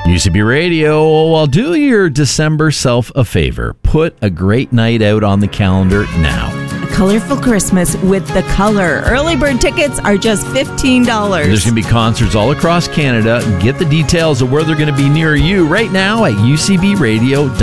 UCB Radio, well, do your December self a favor. Put a great night out on the calendar now. A colorful Christmas with The Color. Early bird tickets are just $15. There's going to be concerts all across Canada. Get the details of where they're going to be near you right now at ucbradio.ca.